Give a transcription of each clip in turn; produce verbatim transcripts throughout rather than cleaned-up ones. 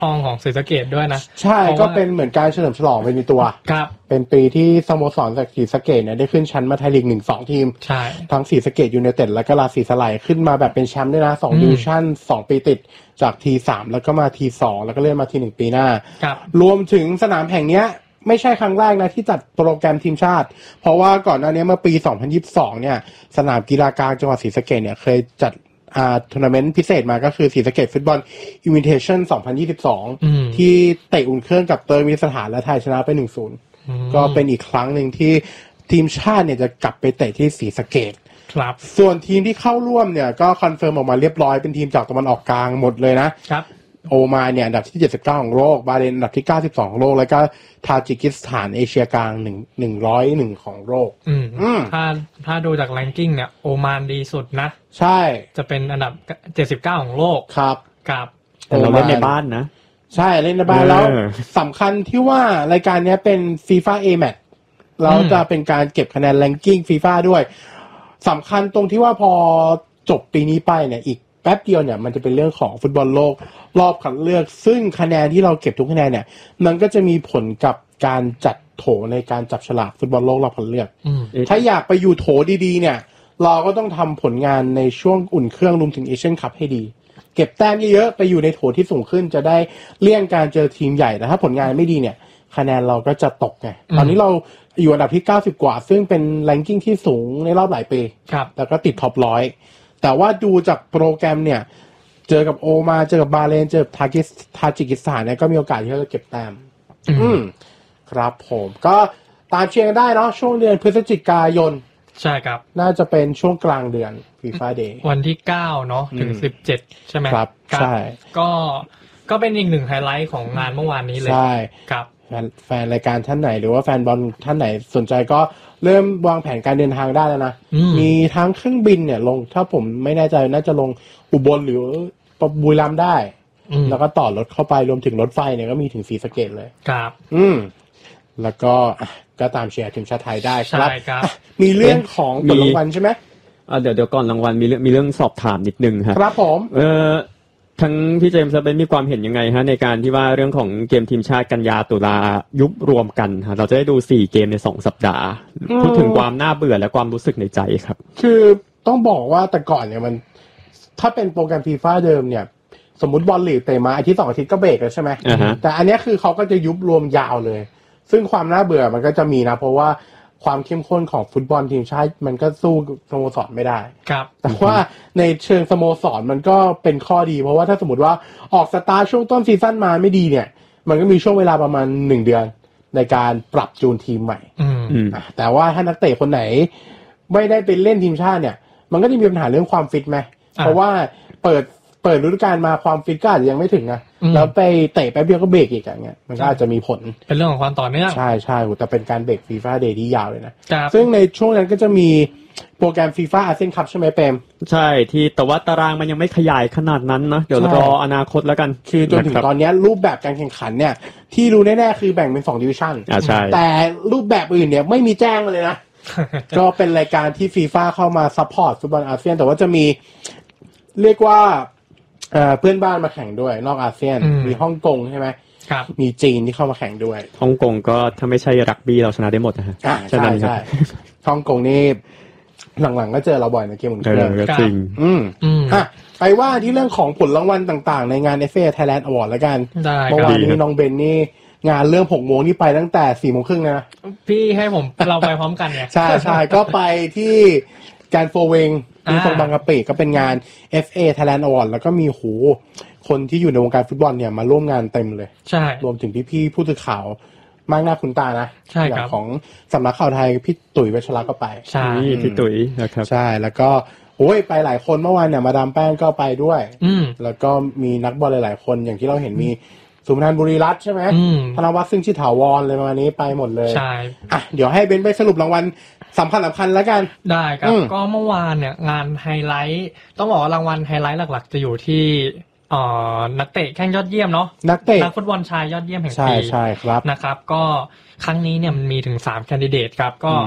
ทองของศรีสะเกษด้วยนะใช่ก็เป็นเหมือนการเฉลิมฉลองเป็นในตัวครับเป็นปีที่สโมสรจากศรีสะเกษเนี่ยได้ขึ้นชั้นมาไทยลีกหนึ่ง สองทีมใช่ทั้งศรีสะเกษยูไนเต็ดและก็ราชสีสลายขึ้นมาแบบเป็นแชมป์ด้วยนะสองดิวิชั่นสองปีติดจาก ที สาม แล้วก็มา ที สอง แล้วก็เลื่อนมา ที หนึ่ง ปีหน้าครับรวมถึงสนามแห่งเนี้ยไม่ใช่ครั้งแรกนะที่จัดโปรแกรมทีมชาติเพราะว่าก่อนหน้านี้เมื่อปีสองพันยี่สิบสองเนี่ยสนามกีฬากลางจังหวัดศรีสะเกษเนี่ยเคยจัดอ่าทัวร์นาเมนต์พิเศษมาก็คือศรีสะเกษฟุตบอลอินวิเทชั่นสองพันยี่สิบสองที่เตะอุ่นเครื่องกับเตยมิตรสถานและไทยชนะไป หนึ่งศูนย์ ก็เป็นอีกครั้งหนึ่งที่ทีมชาติเนี่ยจะกลับไปเตะที่ศรีสะเกษครับส่วนทีมที่เข้าร่วมเนี่ยก็คอนเฟิร์มออกมาเรียบร้อยเป็นทีมจากตะวันออกกลางหมดเลยนะครับโอมานเนี่ยอันดับที่เจ็ดสิบเก้าของโลกบาเรนอันดับที่เก้าสิบสองของโลกแล้วก็ทาจิกิสถานเอเชียกลางหนึ่ง หนึ่งร้อยเอ็ดของโลกอืมถ้าถ้าดูจากแรงกิ้งเนี่ยโอมานดีสุดนะใช่จะเป็นอันดับเจ็ดสิบเก้าของโลกครับครับแต่เราเล่นในบ้านนะใช่เล่นในบ้านแล้วสำคัญที่ว่ารายการนี้เป็น FIFA A-Match แล้วจะเป็นการเก็บคะแนนแรงกิ้ง FIFA ด้วยสำคัญตรงที่ว่าพอจบปีนี้ไปเนี่ยอีกแป๊บเดียวเนี่ยมันจะเป็นเรื่องของฟุตบอลโลกรอบคัดเลือกซึ่งคะแนนที่เราเก็บทุกคะแนนเนี่ยมันก็จะมีผลกับการจัดโถในการจับฉลากฟุตบอลโลกรอบคัดเลือกถ้าอยากไปอยู่โถดีๆเนี่ยเราก็ต้องทำผลงานในช่วงอุ่นเครื่องรวมถึงเอเชียนคัพให้ดีเก็บแต้มเยอะๆไปอยู่ในโถที่สูงขึ้นจะได้เลี่ยงการเจอทีมใหญ่แต่ถ้าผลงานไม่ดีเนี่ยคะแนนเราก็จะตกไงตอนนี้เราอยู่อันดับที่เก้าสิบกว่าซึ่งเป็นแรงกิ้งที่สูงในรอบหลายปีแล้วก็ติดท็อปหนึ่งร้อยแต่ว่าดูจากโปรแกรมเนี่ยเจอกับโอมาเจอกับบาเรนเจอกับทากิสทาจิกิสถานเนี่ยก็มีโอกาสที่จะเก็บแต้มอืมครับผมก็ตามเชียร์กันได้เนาะช่วงเดือนพฤศจิกายนใช่ครับน่าจะเป็นช่วงกลางเดือน FIFA Day วันที่เก้าเนาะถึงสิบเจ็ดใช่ไหมครับใช่ก็ก็เป็นอีกหนึ่งไฮไลท์ของงานเมื่อวานนี้เลยใช่ครับแฟนรายการท่านไหนหรือว่าแฟนบอลท่านไหนสนใจก็เริ่มวางแผนการเดินทางได้แล้วนะมีทั้งเครื่องบินเนี่ยลงถ้าผมไม่แน่ใจน่าจะลงอุบลหรือบุรีรัมย์ได้แล้วก็ต่อรถเข้าไปรวมถึงรถไฟเนี่ยก็มีถึงศรีสะเกษเลยครับอืมแล้วก็ก็ตามเชียร์ทีมชาติไทยได้ครับใช่ครับมีเรื่องของผลรางวัลใช่ไหมอ่าเดี๋ยวเดี๋ยวก่อนรางวัลมีเรื่องมีเรื่องสอบถามนิดนึงครับครับผมเออทั้งพี่เจมส์และเบนมีความเห็นยังไงฮะในการที่ว่าเรื่องของเกมทีมชาติกันยาตุลายุบรวมกันฮะเราจะได้ดูสี่เกมในสองสัปดาห์พูดถึงความน่าเบื่อและความรู้สึกในใจครับคือต้องบอกว่าแต่ก่อนเนี่ยมันถ้าเป็นโปรแกรม FIFA เดิมเนี่ยสมมุติบอลลีกเตะมาอาทิตย์สองอาทิตย์ก็เบรกแล้วใช่ไหม uh-huh. แต่อันนี้คือเขาก็จะยุบรวมยาวเลยซึ่งความน่าเบื่อมันก็จะมีนะเพราะว่าความเข้มข้นของฟุตบอลทีมชาติมันก็สู้สโมสรไม่ได้ครับแต่ว่าในเชิงสโมสรมันก็เป็นข้อดีเพราะว่าถ้าสมมติว่าออกสตาร์ทช่วงต้นซีซั่นมาไม่ดีเนี่ยมันก็มีช่วงเวลาประมาณหนึ่งเดือนในการปรับจูนทีมใหม่แต่ว่าถ้านักเตะคนไหนไม่ได้ไปเล่นทีมชาติเนี่ยมันก็จะมีปัญหาเรื่องความฟิตไหมเพราะว่าเปิดเปิดฤดูกาลมาความฟิตก็อาจจะยังไม่ถึงนะแล้วไปเตะแป๊บเดียวก็เบรกอีกอย่างเงี้ยมันก็อาจจะมีผลเป็นเรื่องของความต่อเนื่องใช่ใช่แต่เป็นการเบรก FIFA Day ที่ยาวเลยนะซึ่งในช่วงนั้นก็จะมีโปรแกรม FIFA อาเซียนคัพใช่ไหมเปมใช่ที่แต่ว่าตารางมันยังไม่ขยายขนาดนั้นนะเดี๋ยวรออนาคตแล้วกันคือจนถึงตอนนี้รูปแบบการแข่งขันเนี่ยที่รู้แน่ๆคือแบ่งเป็นสองดิวิชั่นแต่รูปแบบอื่นเนี่ยไม่มีแจ้งเลยนะ ก็เป็นรายการที่ FIFA เข้ามาซัพพอร์ตฟุตบอลอาเซียนแต่ว่าจะมีเรียกว่าเอ่อเพื่อนบ้านมาแข่งด้วยนอกอาเซียนมีฮ่องกงใช่ไหมครับมีจีนที่เข้ามาแข่งด้วยฮ่องกงก็ถ้าไม่ใช่รักบี้เราชนะได้หมดนะฮะใช่ใช่ฮ่องกงนี่หลังๆก็เจอเราบ่อยในเกมอุ่นเครื่องจริงอืมอ่ะไปว่าที่เรื่องของผลรางวัลต่างๆในงาน เอฟ เอ Thailand Award แล้วกันเมื่อวานนี้น้องเบนนี่งานเริ่มหกโมงนี่ไปตั้งแต่สี่โมงครึ่งนะพี่ให้ผมเราไปพร้อมกันไงใช่ใช่ก็ไปที่การโฟเวงที่ตรงบางกะปิก็เป็นงาน เอฟ เอ Thailand Award แล้วก็มีโหคนที่อยู่ในวงการฟุตบอลเนี่ยมาร่วมงานเต็มเลยใช่รวมถึงพี่ๆผู้สื่อข่าวมากหน้าคุณตานะใช่ครับของสำนักข่าวไทยพี่ตุ๋ยเวชระก็ไปใช่พี่ตุ๋ยนะครับใช่แล้วก็โอ้ยไปหลายคนเมื่อวานเนี่ยมาดามแป้งก็ไปด้วยแล้วก็มีนักบอลหลายๆคนอย่างที่เราเห็นมีสุพนันท์บุรีรัตน์ใช่ไหมธนวัฒน์ซึ่งชื่อถาวรเลยประมาณนี้ไปหมดเลยใช่อ่ะเดี๋ยวให้เบนไปสรุปรางวัลสำคัญสำคัญแล้วกันได้ครับก็เมื่อวานเนี่ยงานไฮไลท์ต้องบอกว่ารางวัลไฮไลท์หลักๆจะอยู่ที่เอ่อนักเตะแข่งยอดเยี่ยมเนาะนักเตะนักฟุตบอลชายยอดเยี่ยมแห่งปีใช่ใช่ครับนะครับก็ครั้งนี้เนี่ยมันมีถึงสามแคนดิเดตครับก็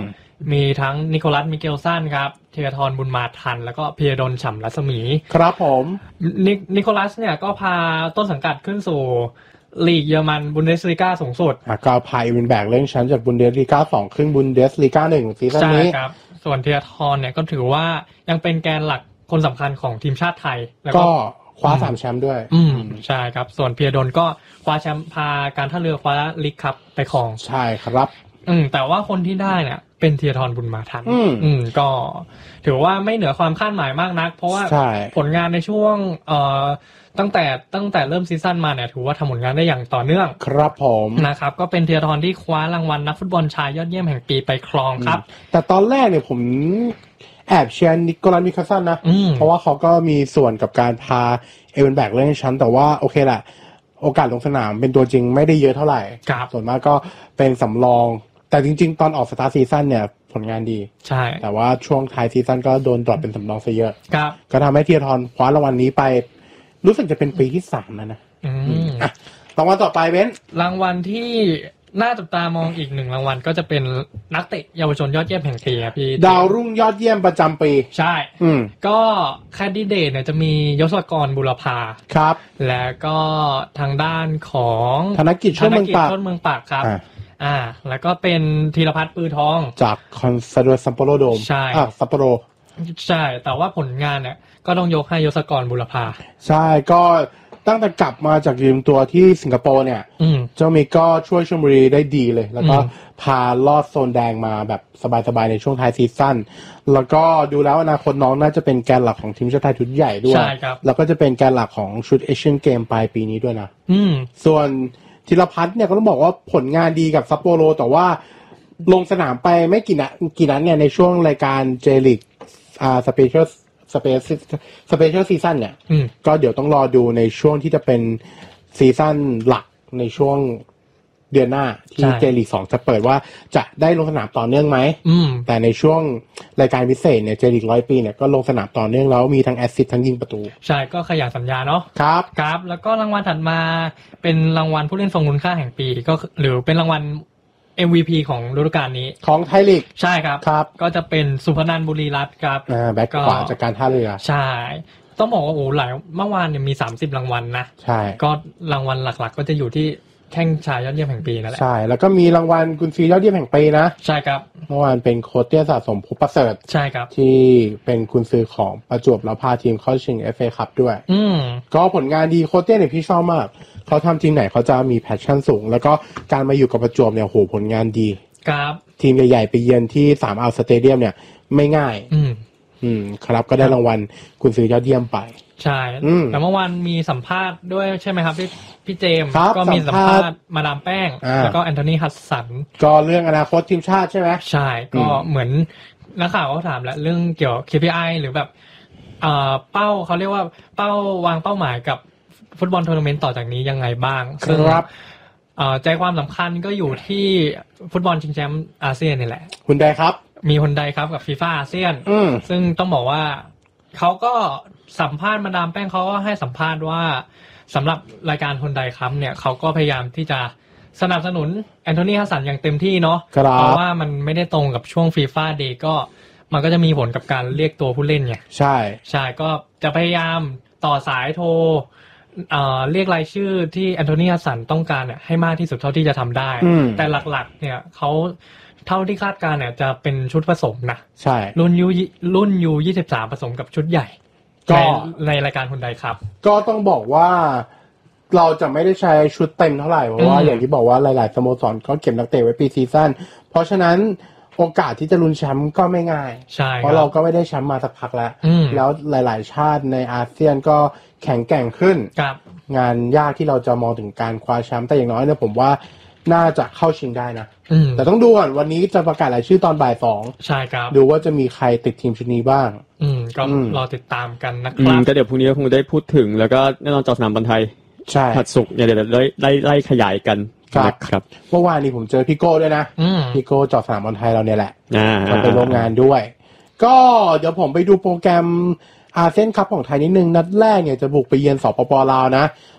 มีทั้งนิโคลัสมิเกลสันครับเทียทรบุญมาทันแล้วก็พีรดลฉ่ำรัศมีครับผมนินิโคลัสเนี่ยก็พาต้นสังกัดขึ้นสู่ลีกเยอรมันบุนเดสลีกาสูงสุดอ่ะก็พาอีเวนแบกเลื่อนชั้นจากบุนเดสลีกาสองขึ้นบุนเดสลีกาหนึ่งซีซั่นนี้ใช่ครับส่วนเทียทรเนี่ยก็ถือว่ายังเป็นแกนหลักคนสำคัญของทีมชาติไทยแล้วก็คว้าสามแชมป์ด้วยอืมใช่ครับส่วนพีรดลก็คว้าแชมป์พาการท่าเรือคว้าลีกคัพไปครองใช่ครับอืมแต่ว่าคนที่ได้เนี่ยเป็นเทียทรบุญมาทันอืมก็ถือว่าไม่เหนือความคาดหมายมากนักเพราะว่าผลงานในช่วงเอ่อตั้งแต่ตั้งแต่เริ่มซีซั่นมาเนี่ยถือว่าทำผลงานได้อย่างต่อเนื่องครับผมนะครับก็เป็นเทียทรที่คว้ารางวัลนักฟุตบอลชายยอดเยี่ยมแห่งปีไปครองครับแต่ตอนแรกเนี่ยผมแอบเชียร์นิโคลัสมิคาซันนะเพราะว่าเขาก็มีส่วนกับการพาเอเวนแบกเล่นชั้นแต่ว่าโอเคแหละโอกาสลงสนามเป็นตัวจริงไม่ได้เยอะเท่าไหร่ส่วนมากก็เป็นสำรองแต่จริงๆตอนออกสตาร์ทซีซั่นเนี่ยผลงานดีใช่แต่ว่าช่วงท้ายซีซั่นก็โดนดรอปเป็นสำรองซะเยอะครับก็ทำให้เทียทรคว้ารางวัลนี้ไปรู้สึกจะเป็นปีที่สามแล้วนะอืมอ่ะรางวัลต่อไปเบ้นรางวัลที่น่าจับตามองอีกหนึ่งรางวัลก็จะเป็นนักเตะเยาวชนยอดเยี่ยมแห่งปีครับพี่ดาวรุ่งยอดเยี่ยมประจำปีใช่อืมก็แคนดิเดตเนี่ยจะมียศกรบุรพาครับแล้วก็ทางด้านของธนกิจช่วเมืองปากช่วเมืองปากครับอ่าแล้วก็เป็นธีรพัฒน์ปือทองจากคอนซาโดซัปโปโรโดมใช่อ่ะซัปโปโรใช่แต่ว่าผลงานเนี่ยก็ต้องยกให้ยศกรบุรพาใช่ก็ตั้งแต่กลับมาจากยืมตัวที่สิงคโปร์เนี่ยเจ้ามิกก็ช่วยชลบุรีได้ดีเลยแล้วก็พาลอดโซนแดงมาแบบสบายๆในช่วงท้ายซีซั่นแล้วก็ดูแล้วอนาคตน้องน่าจะเป็นแกนหลักของทีมชาติไทยชุดใหญ่ด้วยแล้วก็จะเป็นแกนหลักของชุดเอเชียนเกมปลายปีนี้ด้วยนะส่วนธีรพัฒน์เนี่ยก็ต้องบอกว่าผลงานดีกับซัปโปโรแต่ว่าลงสนามไปไม่กี่นัดกี่นัดเนี่ยในช่วงรายการเจลีกอ่าสเปเชียลสเปเชียลสเปเชียลซีซั่นเนี่ยก็เดี๋ยวต้องรอดูในช่วงที่จะเป็นซีซั่นหลักในช่วงเดือนหน้าที่เจลีกสองจะเปิดว่าจะได้ลงสนามต่อเนื่องไหมแต่ในช่วงรายการพิเศษเนี่ยเจลีกร้อยปีเนี่ยก็ลงสนามต่อเนื่องแล้วมีทั้งแอสซิสต์ทั้งยิงประตูใช่ก็ขยายสัญญาเนาะครับครับแล้วก็รางวัลถัดมาเป็นรางวัลผู้เล่นทรงคุณค่าแห่งปีก็หรือเป็นรางวัลเอ็ม วี พี ของฤดูกาลนี้ของไทยลีกใช่ครับครับก็จะเป็นสุพนันท์บุรีรัตน์ครับอ่าแบ็คขวาจากการท่าเรือใช่ต้องบอกว่าโอ้หลายเมื่อวานเนี่ยมีสามสิบรางวัลนะใช่ก็รางวัลหลักๆก็จะอยู่ที่แข้งชายยอดเยี่ยมแห่งปีนั่นแหละใช่แล้วก็มีรางวัลกุนซือยอดเยี่ยมแห่งปีนะใช่ครับเมื่อวานเป็นโค้ชเตี้ยสะสมภพประเสริฐใช่ครับที่เป็นกุนซือของประจวบแล้วพาทีมเข้าชิง เอฟ เอ Cup ด้วยอืมก็ผลงานดีโค้ชเตี้ยเนี่ยพี่ชอบมากเขาทำทีมไหนเขาจะมีแพชชั่นสูงแล้วก็การมาอยู่กับประจวบเนี่ยโหผลงานดีครับทีมใหญ่ๆไปเยือนที่สามอัลสเตเดียมเนี่ยไม่ง่ายอืมอืมครับก็ได้รางวัลกุนซือยอดเยี่ยมไปใช่แต่เมื่อวานมีสัมภาษณ์ด้วยใช่ไหมครับพี่พี่เจมส์ก็มีสัมภาษณ์มาดามแป้งแล้วก็แอนโทนีฮัสสันก็เรื่องอนาคตทีมชาติใช่ไหมใช่ก็เหมือนนักข่าวเขาถามแล้วเรื่องเกี่ยวกับ เค พี ไอ หรือแบบเอ่อเป้าเขาเรียกว่าเป้าวางเป้าหมายกับฟุตบอลทัวร์นาเมนต์ต่อจากนี้ยังไงบ้างครับใจความสำคัญก็อยู่ที่ฟุตบอลชิงแชมป์อาเซียนนี่แหละคุณใดครับมีคนใดครับกับฟีฟ่าอาเซียนซึ่งต้องบอกว่าเขาก็สัมภาษณ์มาดามแป้งเขาก็ให้สัมภาษณ์ว่าสำหรับรายการคนใดครับเนี่ยเขาก็พยายามที่จะสนับสนุนแอนโทนีฮัสสันอย่างเต็มที่เนาะเพราะว่ามันไม่ได้ตรงกับช่วงฟีฟ่าเดย์ก็มันก็จะมีผลกับการเรียกตัวผู้เล่นไงใช่ใช่ก็จะพยายามต่อสายโทรเอ่อเรียกรายชื่อที่แอนโทนีฮัสสันต้องการเนี่ยให้มากที่สุดเท่าที่จะทำได้แต่หลักๆเนี่ยเขาเท่าที่คาดการณ์เนี่ยจะเป็นชุดผสมนะใช่รุ่นยูรุ่นยูยี่สิบสามผสมกับชุดใหญ่ก็ในรายการคนใดครับก็ต้องบอกว่าเราจะไม่ได้ใช้ชุดเต็มเท่าไหร่เพราะว่าอย่างที่บอกว่าหลายๆสโมสรก็เก็บนักเตะไว้ปีซีซั่นเพราะฉะนั้นโอกาสที่จะลุ้นแชมป์ก็ไม่ง่ายเพราะเราก็ไม่ได้แชมป์มาสักพักแล้วแล้วหลายๆชาติในอาเซียนก็แข็งแกร่งขึ้นงานยากที่เราจะมองถึงการคว้าแชมป์แต่อย่างน้อยเนี่ยผมว่าน่าจะเข้าชิงได้นะแต่ต้องดูก่อนวันนี้จะประกาศรายชื่อตอนบ่ายสองใช่ครับดูว่าจะมีใครติดทีมชุดนี้บ้างอืมก็รอติดตามกันนะครับก็เดี๋ยวพรุ่งนี้คงได้พูดถึงแล้วก็แน่นอนจอสนามบอลไทยใช่ถัดสุกเนี่ยเดี๋ยวไล่ไล่ไล่ขยายกันครับเมื่อวานนี้ผมเจอพี่โก้ด้วยนะพี่โก้จอสนามบอลไทยเราเนี่ยแหละมาไปร่วมงานด้วยก็เดี๋ยวผมไปดูโปรแกรมอาเซียนคัพของไทยนิดนึงนัดแรกเนี่ยจะบุกไปเยือนสปปลาวนะ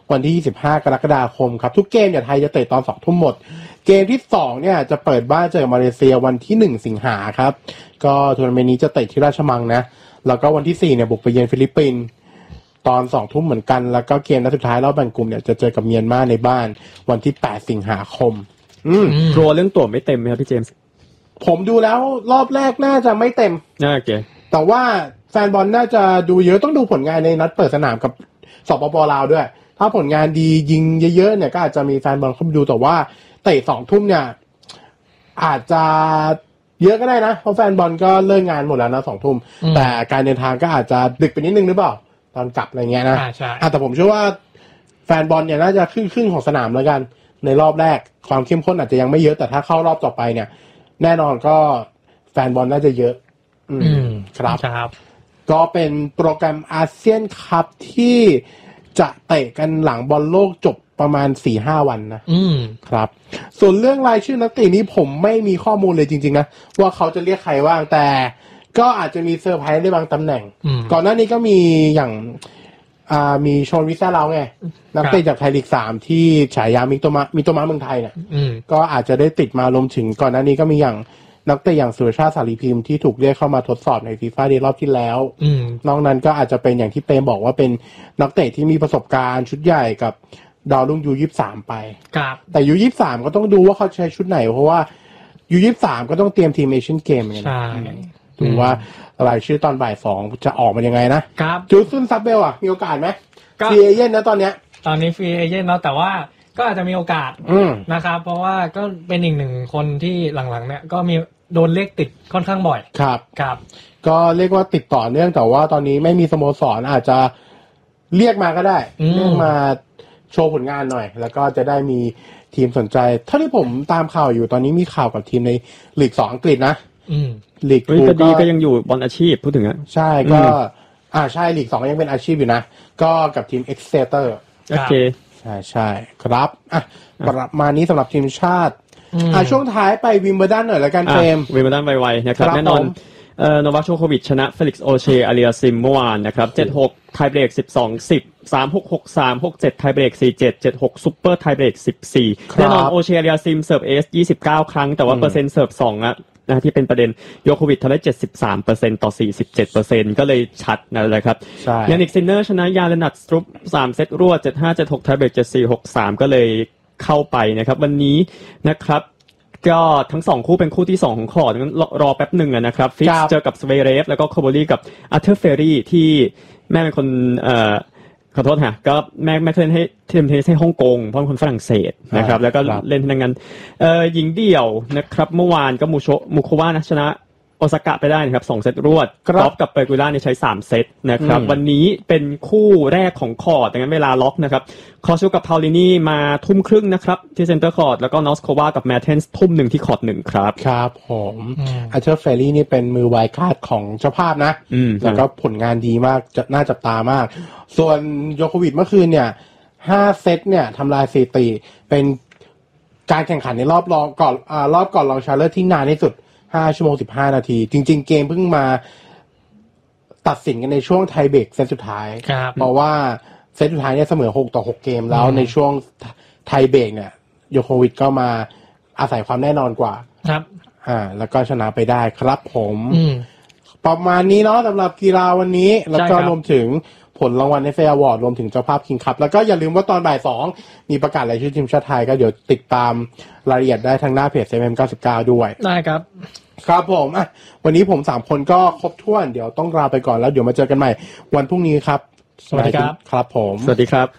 วันที่ยี่สิบห้ากรกฎาคมครับทุกเกมเนี่ยไทยจะเตะตอนสองทุ่มหมดเกมที่สองเนี่ยจะเปิดบ้านเจอมาเลเซียวันที่หนึ่งสิงหาครับก็ทัวร์นาเมนต์นี้จะเตะที่ราชมังนะแล้วก็วันที่สี่เนี่ยบุกไปเยือนฟิลิปปินส์ตอนสองทุ่มเหมือนกันแล้วก็เกมนัดสุดท้ายรอบแบ่งกลุ่มเนี่ยจะเจอกับเมียนมาในบ้านวันที่แปดสิงหาคมอืมกลัวเรื่องตั๋วไม่เต็มไหมครับพี่เจมส์ผมดูแล้วรอบแรกน่าจะไม่เต็มโอเคแต่ว่าแฟนบอลน่าจะดูเยอะต้องดูผลงานในนัดเปิดสนามกับสปป.ลาวด้วยถ้าผลงานดียิงเยอะๆเนี่ยก็อาจจะมีแฟนบอลเข้าไปดูแต่ว่าเตะสองทุ่มเนี่ยอาจจะเยอะก็ได้นะเพราะแฟนบอลก็เลิกงานหมดแล้วนะสองทุ่มแต่การเดินทางก็อาจจะดึกไปนิดนึงหรือเปล่าตอนกลับอะไรเงี้ยนะใช่แต่ผมเชื่อว่าแฟนบอลเนี่ยน่าจะครึ่งครึ่งของสนามแล้วกันในรอบแรกความเข้มข้นอาจจะยังไม่เยอะแต่ถ้าเข้ารอบต่อไปเนี่ยแน่นอนก็แฟนบอลน่าจะเยอะอืมครับครับก็เป็นโปรแกรมอาเซียนคัพที่จะเตะกันหลังบอลโลกจบประมาณ สี่ห้า วันนะอืมครับส่วนเรื่องรายชื่อนักเตะนี้ผมไม่มีข้อมูลเลยจริงๆนะว่าเขาจะเรียกใครบ้างแต่ก็อาจจะมีเซอร์ไพรส์ในบางตำแหน่งก่อนหน้านี้ก็มีอย่างอ่ามีโชนวิซ่าเราไงนักเตะจากไทยลีกสามที่ฉายามิโตมะมิโตมะเมืองไทยเนี่ยก็อาจจะได้ติดมารวมถึงก่อนหน้านี้ก็มีอย่างนักเตะอย่างสุรชาติสารีพิมพ์ที่ถูกเรียกเข้ามาทดสอบในฟีฟ่าเดย์รอบที่แล้วนอกนั้นก็อาจจะเป็นอย่างที่เปมบอกว่าเป็นนักเตะที่มีประสบการณ์ชุดใหญ่กับดาวรุ่งยูยี่สิบสามไปแต่ยูยี่สิบสามก็ต้องดูว่าเขาใช้ชุดไหนเพราะว่ายูยี่สิบสามก็ต้องเตรียมทีมเอเชียนเกมเหมือนกันดูว่ารายชื่อตอนบ่ายสองจะออกมายังไงนะครับจูซุนซับเบลอ่ะมีโอกาสไหมฟรีเอเจนต์นะตอนเนี้ยตอนนี้ฟรีเอเจนต์แล้วแต่ว่าก็อาจจะมีโอกาสนะครับเพราะว่าก็เป็นอีกหนึ่งคนที่หลังๆเนี่ยก็มีโดนเรียกติดค่อนข้างบ่อยครับครับก็เรียกว่าติดต่อเนื่องแต่ว่าตอนนี้ไม่มีสโมสรอาจจะเรียกมาก็ได้เรียกมาโชว์ผลงานหน่อยแล้วก็จะได้มีทีมสนใจเท่าที่ผมตามข่าวอยู่ตอนนี้มีข่าวกับทีมในลีกสองอังกฤษนะลีกทูก็ดีก็ยังอยู่บอลอาชีพพูดถึงอ่ะใช่ก็อ่าใช่ลีกสองก็ยังเป็นอาชีพอยู่นะก็กับทีมเอ็กเซเตอร์โอเคใช่ใช่ครับอ่ะประมาณนี้สำหรับทีมชาติอ่าช่วงท้ายไปวิมเบิลดันหน่อยแล้วกันเฟรมวิมเบิลดันไวๆนะครับแน่นอนเอ่อโนวาโชโควิชชนะเฟลิกซ์โอเชอาเลียซิมเมื่อวานนะครับเจ็ดหกไทเบรกสิบสอง สิบ สาม หก หก สาม หก เจ็ดไทเบรกสี่ เจ็ด เจ็ด หกซุปเปอร์ไทเบรกสิบสี่แน่นอนโอเชอาเลียซิมเสิร์ฟเอสยี่สิบเก้าครั้งแต่ว่าเปอร์เซ็นต์เสิร์ฟสองอะนะที่เป็นประเด็นโยโควิชทำได้ เจ็ดสิบสามเปอร์เซ็นต์ ต่อ สี่สิบเจ็ดเปอร์เซ็นต์ ก็เลยชัดนั่นเลยครับยานิกซินเนอร์ชนะยาเลนัทสตรุปสามเซตรวด เจ็ดห้า เจ็ดหกไทเบรกเจ็ดสี่ หกสามก็เลยเข้าไปนะครับวันนี้นะครับก็ทั้งสองคู่เป็นคู่ที่สองของคอร์ดงั้นรอแป๊บหนึ่งนะครับฟิกซ์เจอกับสเวเรฟแล้วก็โคโบลีกับอาร์เธอร์เฟรรี่ที่แม่เป็นคนเอ่อขอโทษฮะก็แม่แม่เล่นให้ทีมเทนนิสให้ฮ่องกงเพราะเป็นคนฝรั่งเศสนะครับแล้วก็เล่นที่นั่นกันเอ่อหญิงเดี่ยวนะครับเมื่อวานก็มูโชมูโควานะชนะโอซาก้าไปได้นะครับสองเซตรวดกอล์ฟกับเปอร์กูล่าเนี่ยใช้สามเซตนะครับวันนี้เป็นคู่แรกของคอร์ดดังนั้นเวลาล็อกนะครับคอชูกับพาวลินีมาทุ่มครึ่งนะครับที่เซ็นเตอร์คอร์ดแล้วก็นอสโควากับแมทเทนส์ทุ่มหนึ่งที่คอร์ดหนึ่งครับครับผมอาร์เธอร์เฟรรี่นี่เป็นมือไวคาดของเจ้าภาพนะแล้วก็ผลงานดีมากจะน่าจับตามากส่วนโยโควิชเมื่อคืนเนี่ยห้าเซตเนี่ยทำลายสถิติเป็นการแข่งขันในรอบรองก่อนอ่ารอบก่อนรองชาเลอร์ที่นานที่สุดห้าชั่วโมงสิบห้านาทีจริงๆเกมเพิ่งมาตัดสินกันในช่วงไทเบรกเซตสุดท้ายเพราะว่าเซตสุดท้ายเนี่ยเสมอหกต่อหกเกมแล้วในช่วงไทเบรกเนี่ยโยโควิชก็มาอาศัยความแน่นอนกว่าครับอ่าแล้วก็ชนะไปได้ครับผมประมาณนี้เนาะสำหรับกีฬาวันนี้แล้วก็รวมถึงผลรางวัลในเฟย์อวอร์ดรวมถึงเจ้าภาพคิงคัพแล้วก็อย่าลืมว่าตอนบ่ายสองมีประกาศรายชื่อทีมชาติไทยก็เดี๋ยวติดตามรายละเอียดได้ทางหน้าเพจ เอ็ม เอ็ม เก้าสิบเก้า ด้วยได้ครับครับผมอ่ะวันนี้ผมสามคนก็ครบถ้วนเดี๋ยวต้องลาไปก่อนแล้วเดี๋ยวมาเจอกันใหม่วันพรุ่งนี้ครับสวัสดีครับครับผมสวัสดีครับ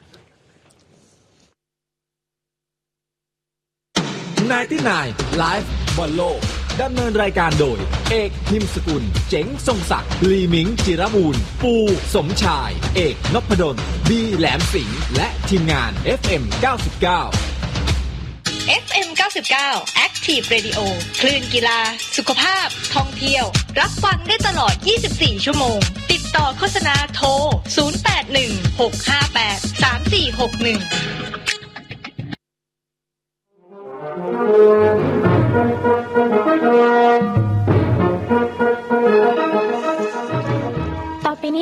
ไนน์ตี้ไนน์ Live บอลโลกดำเนินรายการโดยเอกพิมพ์สกุลเจ๋งทรงศักดิ์ลีมิงจิรบูรณ์ปูสมชายเอกนพดลบีแหลมสิงห์และทีมงาน เอฟ เอ็ม เก้าสิบเก้าเอฟ เอ็ม เก้าสิบเก้า Active Radio คลื่นกีฬาสุขภาพท่องเที่ยวรับฟังได้ตลอดยี่สิบสี่ชั่วโมงติดต่อโฆษณาโทรศูนย์ แปด หนึ่ง หก ห้า แปด สาม สี่ หก หนึ่งต่อไปนี้สถา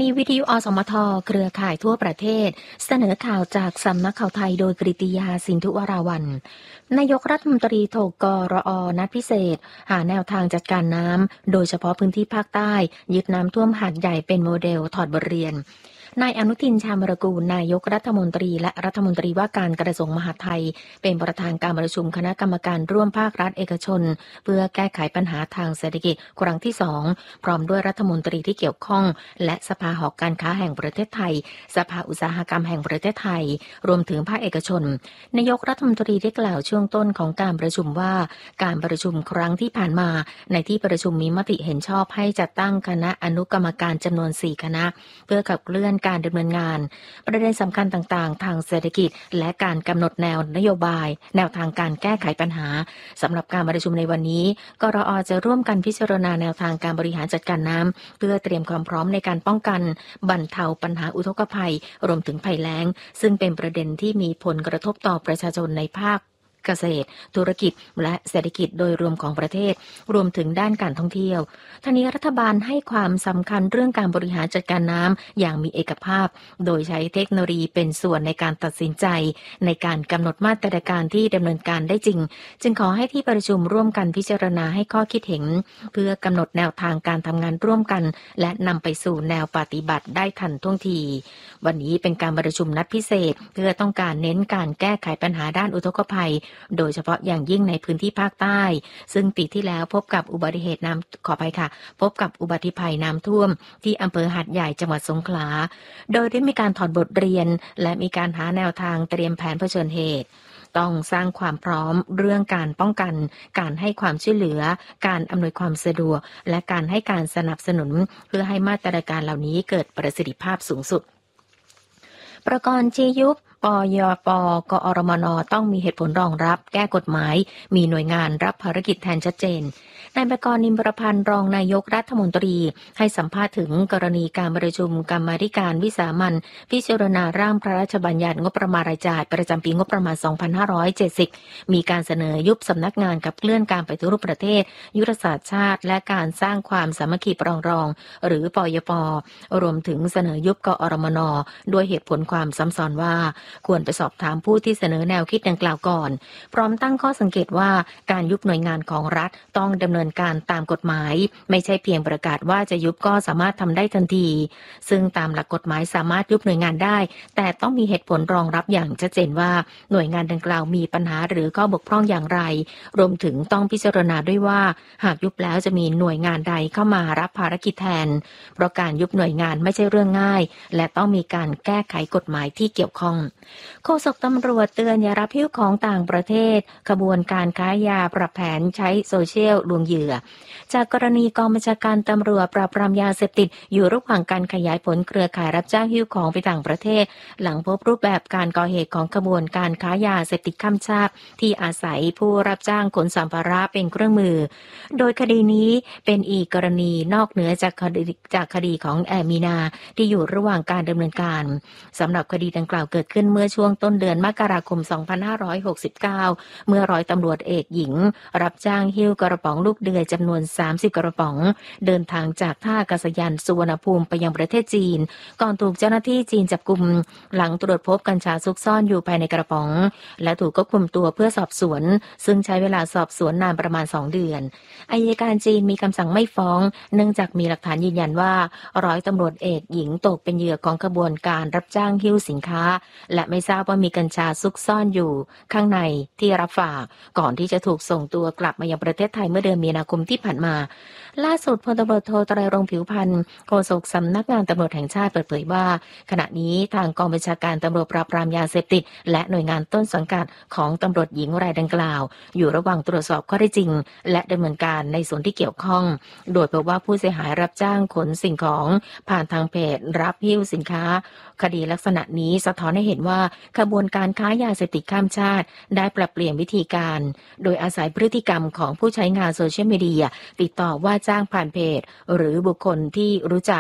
นีวิทยุอสมทเครือข่ายทั่วประเทศเสนอข่าวจากสำนักข่าวไทยโดยกฤติยาสินธุวราวัลย์นายกรัฐมนตรีโทกรอนัดพิเศษหาแนวทางจัดการน้ำโดยเฉพาะพื้นที่ภาคใต้ยึดน้ำท่วมหาดใหญ่เป็นโมเดลถอดบทเรียนนายอนุทินชาญวิรากูลนายกรัฐมนตรีและรัฐมนตรีว่าการกระทรวงมหาดไทยเป็นประธานการประชุมคณะกรรมการร่วมภาครัฐเอกชนเพื่อแก้ไขปัญหาทางเศรษฐกิจครั้งที่สองพร้อมด้วยรัฐมนตรีที่เกี่ยวข้องและสภาหอการค้าแห่งประเทศไทยสภาอุตสาหกรรมแห่งประเทศไทยรวมถึงภาคเอกชนนายกรัฐมนตรีได้กล่าวช่วงต้นของการประชุมว่าการประชุมครั้งที่ผ่านมาในที่ประชุมมีมติเห็นชอบให้จัดตั้งคณะอนุกรรมการจำนวนสี่คณะเพื่อขับเคลื่อนการดำเนินงานประเด็นสำคัญต่างๆทางเศรษฐกิจและการกำหนดแนวนโยบายแนวทางการแก้ไขปัญหาสำหรับการประชุมในวันนี้กรอ.จะร่วมกันพิจารณาแนวทางการบริหารจัดการน้ำเพื่อเตรียมความพร้อมในการป้องกันบรรเทาปัญหาอุทกภัยรวมถึงภัยแล้งซึ่งเป็นประเด็นที่มีผลกระทบต่อประชาชนในภาคเกษตรธุรกิจและเศรษฐกิจโดยรวมของประเทศรวมถึงด้านการท่องเที่ยวทั้งนี้รัฐบาลให้ความสำคัญเรื่องการบริหารจัดการน้ำอย่างมีเอกภาพโดยใช้เทคโนโลยีเป็นส่วนในการตัดสินใจในการกำหนดมาตรการที่ดำเนินการได้จริงจึงขอให้ที่ประชุมร่วมกันพิจารณาให้ข้อคิดเห็นเพื่อกำหนดแนวทางการทำงานร่วมกันและนำไปสู่แนวปฏิบัติได้ทันท่วงทีวันนี้เป็นการประชุมนัดพิเศษเพื่อต้องการเน้นการแก้ไขปัญหาด้านอุทกภัยโดยเฉพาะอย่างยิ่งในพื้นที่ภาคใต้ซึ่งปีที่แล้วพบกับอุบัติเหตุน้ำขอไปค่ะพบกับอุบัติภัยน้ำท่วมที่อำเภอหาดใหญ่จังหวัดสงขลาโดยได้มีการถอดบทเรียนและมีการหาแนวทางเตรียมแผนเผชิญเหตุต้องสร้างความพร้อมเรื่องการป้องกันการให้ความช่วยเหลือการอำนวยความสะดวกและการให้การสนับสนุนเพื่อให้มาตรการเหล่านี้เกิดประสิทธิภาพสูงสุดประกรณ์จียุบปยปกอรมนต้องมีเหตุผลรองรับแก้กฎหมายมีหน่วยงานรับภารกิจแทนชัดเจนนายประกรณ์นิมประพันธ์รองนายกรัฐมนตรีให้สัมภาษณ์ถึงกรณีการประชุมกรรมาธิการวิสามัญพิจารณาร่างพระราชบัญญัติงบประมาณรายจ่ายประจำปีงบประมาณสองพันห้าร้อยเจ็ดสิบมีการเสนอยุบสำนักงานกับเคลื่อนการปฏิรูปประเทศยุทธศาสตร์ชาติและการสร้างความสามัคคีปรองดองหรือปยปรวมถึงเสนอยุบกอรมนด้วยเหตุผลความซ้ำซ้อนว่าควรไปสอบถามผู้ที่เสนอแนวคิดดังกล่าวก่อนพร้อมตั้งข้อสังเกตว่าการยุบหน่วยงานของรัฐต้องดำเนินการตามกฎหมายไม่ใช่เพียงประกาศว่าจะยุบก็สามารถทำได้ทันทีซึ่งตามหลักกฎหมายสามารถยุบหน่วยงานได้แต่ต้องมีเหตุผลรองรับอย่างชัดเจนว่าหน่วยงานดังกล่าวมีปัญหาหรือข้อบกพร่องอย่างไรรวมถึงต้องพิจารณาด้วยว่าหากยุบแล้วจะมีหน่วยงานใดเข้ามารับภารกิจแทนเพราะการยุบหน่วยงานไม่ใช่เรื่องง่ายและต้องมีการแก้ไขกฎหมายที่เกี่ยวข้องโฆษกตำรวจเตือนอย่ารับหิ้วของต่างประเทศขบวนการค้ายาปรับแผนใช้โซเชียลลวงเหยื่อจากกรณีกองบัญชาการตำรวจปราบปรามยาเสพติดอยู่ระหว่างการขยายผลเครือข่ายรับจ้างหิ้วของไปต่างประเทศหลังพบรูปแบบการก่อเหตุของขบวนการค้ายาเสพติดข้ามชาติที่อาศัยผู้รับจ้างขนสัมภาระเป็นเครื่องมือโดยคดีนี้เป็นอีกกรณีนอกเหนือจากคดีจากคดีของแอมีนาที่อยู่ระหว่างการดำเนินการสำหรับคดีดังกล่าวเกิดขึ้นเมื่อช่วงต้นเดือนมกราคมสองพันห้าร้อยหกสิบเก้าเมื่อร้อยตำรวจเอกหญิงรับจ้างหิ้วกระป๋องลูกเดือยจำนวนสามสิบกระป๋องเดินทางจากท่าอากาศยานสุวรรณภูมิไปยังประเทศจีนก่อนถูกเจ้าหน้าที่จีนจับกุมหลังตรวจพบกัญชาซุกซ่อนอยู่ภายในกระป๋องและถูกควบคุมตัวเพื่อสอบสวนซึ่งใช้เวลาสอบสวนนานประมาณสองเดือนอัยการจีนมีคำสั่งไม่ฟ้องเนื่องจากมีหลักฐานยืนยันว่าร้อยตำรวจเอกหญิงตกเป็นเหยื่อของขบวนการรับจ้างหิ้วสินค้าและไม่ทราบว่ามีกัญชาซุกซ่อนอยู่ข้างในที่รับฝากก่อนที่จะถูกส่งตัวกลับมายังประเทศไทยเมื่อเดือนมีนาคมที่ผ่านมาล่าสุดพลตำรวจโทไตรรงค์ผิวพรรณโฆษกสำนักงานตำรวจแห่งชาติเปิดเผยว่าขณะนี้ทางกองบัญชาการตำรวจปราบปรามยาเสพติดและหน่วยงานต้นสังกัดของตำรวจหญิงรายดังกล่าวอยู่ระหว่างตรวจสอบข้อเท็จจริงและดำเนินการในส่วนที่เกี่ยวข้องโดยพบว่าผู้เสียหายรับจ้างขนสิ่งของผ่านทางเพจรับหิ้วสินค้าคดีลักษณะนี้สะท้อนให้เห็นว่าขบวนการค้ายาเสพติดข้ามชาติได้ปรับเปลี่ยนวิธีการโดยอาศัยพฤติกรรมของผู้ใช้งานโซเชียลมีเดียติดต่อว่าจ้างผ่านเพจหรือบุคคลที่รู้จัก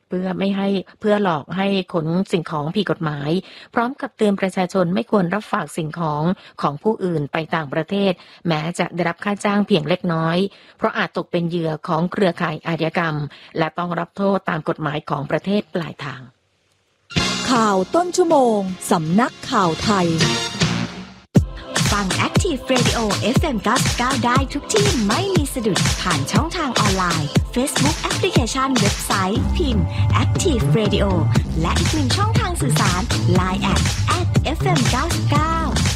เพื่อไม่ให้เพื่อหลอกให้ขนสิ่งของผิดกฎหมายพร้อมกับเตือนประชาชนไม่ควรรับฝากสิ่งของของผู้อื่นไปต่างประเทศแม้จะได้รับค่าจ้างเพียงเล็กน้อยเพราะอาจตกเป็นเหยื่อของเครือข่ายอาชญากรรมและต้องรับโทษตามกฎหมายของประเทศปลายทางข่าวต้นชั่วโมงสำนักข่าวไทยฟัง Active Radio เอฟ เอ็ม เก้าสิบเก้าได้ทุกที่ไม่มีสะดุดผ่านช่องทางออนไลน์ Facebook แอปพลิเคชันเว็บไซต์พิมพ์ Active Radio และอีกหนึ่งช่องทางสื่อสาร ไลน์ แอท แอท เอฟ เอ็ม เก้าสิบเก้า